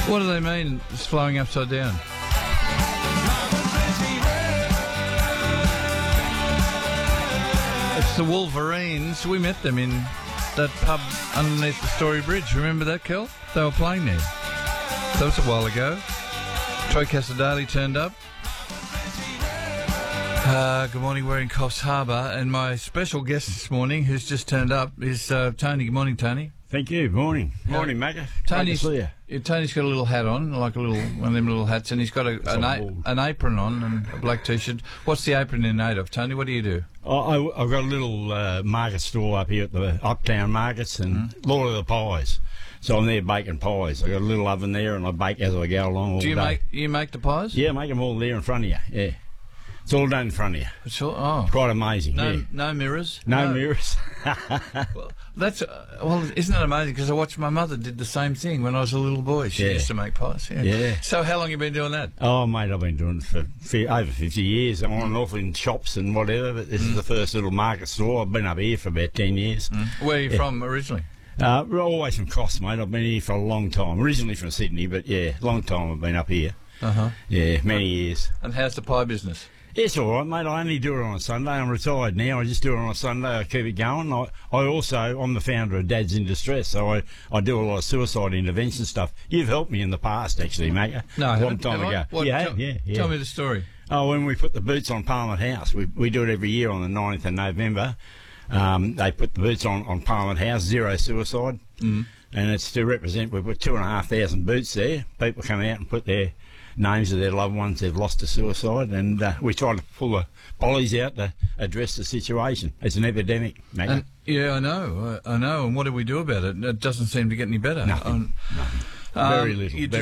What do they mean, it's flowing upside down? It's the Wolverines. We met them in that pub underneath the Story Bridge. Remember that, Kel? They were playing there. That was a while ago. Troy Casadali turned up. Good morning, we're in Coffs Harbour, and my special guest this morning, who's just turned up, is Tony. Good morning, Tony. Thank you. Morning. Morning, Macca. Tony's got a little hat on, like one of them little hats, and he's got an apron on and a black T-shirt. What's the apron in aid of, Tony? What do you do? I've got a little market store up here at the Uptown Markets and Lord of the Pies. So I'm there baking pies. I've got a little oven there and I bake as I go along all day. You make the pies? Yeah, I make them all there in front of you, yeah. It's all done in front of you. It's all, quite amazing. No mirrors. No mirrors. Well, isn't that amazing? Because I watched my mother did the same thing when I was a little boy. She used to make pies. Yeah. So how long have you been doing that? Oh, mate, I've been doing it for over 50 years. I'm on and off in shops and whatever. But this is the first little market store. I've been up here for about 10 years. Where are you from originally? We're always from Coffs, mate. I've been here for a long time. Originally from Sydney, but yeah, long time I've been up here. Yeah, many years. And how's the pie business? It's all right, mate. I only do it on a Sunday. I'm retired now. I just do it on a Sunday. I keep it going. I'm the founder of Dads in Distress, so I do a lot of suicide intervention stuff. You've helped me in the past, actually, mate. No, a long time ago. Yeah. Tell me the story. Oh, when we put the boots on Parliament House, we do it every year on the 9th of November. They put the boots on Parliament House, zero suicide, and it's to represent. We put 2,500 boots there. People come out and put their names of their loved ones they've lost to suicide, and we try to pull the pollies out to address the situation. It's an epidemic, mate. Yeah, I know. And what do we do about it? It doesn't seem to get any better. Nothing. Very little.